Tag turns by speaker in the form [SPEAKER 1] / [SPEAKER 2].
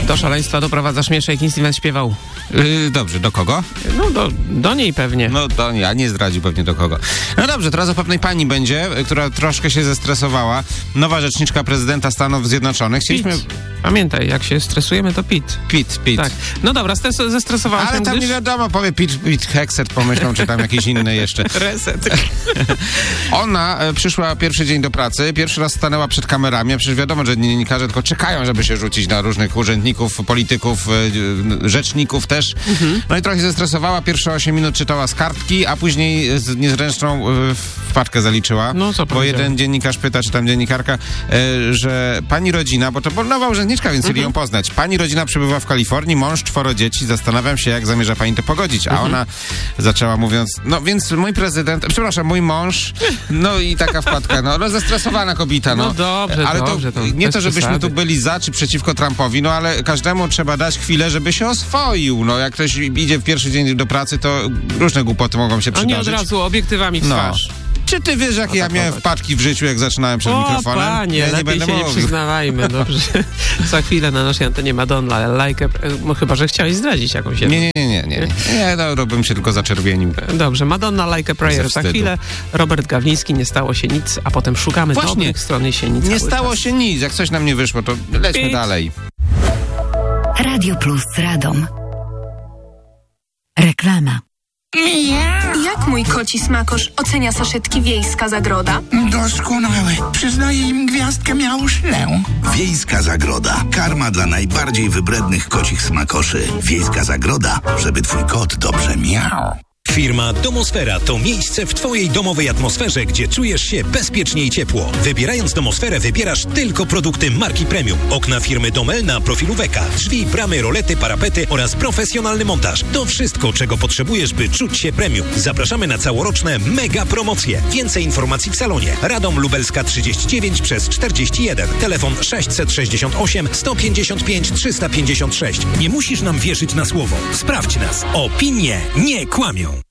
[SPEAKER 1] Do szaleństwa doprowadza śmieszek, jak nic nie śpiewał.
[SPEAKER 2] Dobrze, do kogo?
[SPEAKER 1] No do niej pewnie.
[SPEAKER 2] No do niej, a nie zdradził pewnie do kogo. No dobrze, teraz o pewnej pani będzie, która troszkę się zestresowała. Nowa rzeczniczka prezydenta Stanów Zjednoczonych. Chcieliśmy...
[SPEAKER 1] Pamiętaj, jak się stresujemy, to Pit.
[SPEAKER 2] Tak.
[SPEAKER 1] No dobra, zestresowała się,
[SPEAKER 2] ale tam nie wiadomo, powie Pit Hexet, pomyślą, czy tam jakiś inny jeszcze.
[SPEAKER 1] Reset.
[SPEAKER 2] Ona przyszła pierwszy dzień do pracy, pierwszy raz stanęła przed kamerami, a przecież wiadomo, że dziennikarze tylko czekają, żeby się rzucić na różnych urzędników, polityków, rzeczników też. No i trochę zestresowała, pierwsze 8 minut czytała z kartki, a później z niezręczną wpadkę zaliczyła.
[SPEAKER 1] No co
[SPEAKER 2] bo jeden dziennikarz pyta, czy tam dziennikarka, że pani rodzina, bo to była nowa urzędniczka, więc chcieli ją poznać. Pani rodzina przebywa w Kalifornii, mąż, 4 dzieci, zastanawiam się, jak zamierza pani to pogodzić. A ona zaczęła mówiąc, no więc mój mąż, no i taka wpadka, no zestresowana kobieta, no.
[SPEAKER 1] No dobrze,
[SPEAKER 2] ale
[SPEAKER 1] dobrze,
[SPEAKER 2] to nie to, żebyśmy tu byli za czy przeciwko Trumpowi, no ale każdemu trzeba dać chwilę, żeby się oswoił. No jak ktoś idzie w pierwszy dzień do pracy, to różne głupoty mogą się przydarzyć.
[SPEAKER 1] A nie od razu obiektywami w twarz.
[SPEAKER 2] Czy ty wiesz, jakie ja miałem wpadki w życiu, jak zaczynałem przed mikrofonem?
[SPEAKER 1] Panie,
[SPEAKER 2] ja
[SPEAKER 1] lepiej się nie przyznawajmy, dobrze. Za chwilę na naszej antenie Madonna, chyba, że chciałeś zdradzić jakąś jedną.
[SPEAKER 2] Nie. Nie, bym się tylko zaczerwienił.
[SPEAKER 1] Dobrze, Madonna, Like a Prayer. Za chwilę Robert Gawliński, nie stało się nic, a potem szukamy dobrych stron i się nic.
[SPEAKER 2] Nie stało się nic, jak coś nam nie wyszło, to lećmy dalej.
[SPEAKER 3] Radio Plus Radom. Reklama.
[SPEAKER 4] Jak mój koci smakosz ocenia saszetki Wiejska Zagroda?
[SPEAKER 5] Doskonały. Przyznaję im gwiazdkę miałżlę.
[SPEAKER 6] Wiejska Zagroda. Karma dla najbardziej wybrednych kocich smakoszy. Wiejska Zagroda, żeby twój kot dobrze miał.
[SPEAKER 7] Firma Domosfera to miejsce w twojej domowej atmosferze, gdzie czujesz się bezpiecznie i ciepło. Wybierając Domosferę, wybierasz tylko produkty marki premium. Okna firmy Domel na profilu Weka, drzwi, bramy, rolety, parapety oraz profesjonalny montaż. To wszystko, czego potrzebujesz, by czuć się premium. Zapraszamy na całoroczne mega promocje. Więcej informacji w salonie. Radom Lubelska 39 przez 41. Telefon 668 155 356. Nie musisz nam wierzyć na słowo. Sprawdź nas. Opinie nie kłamią.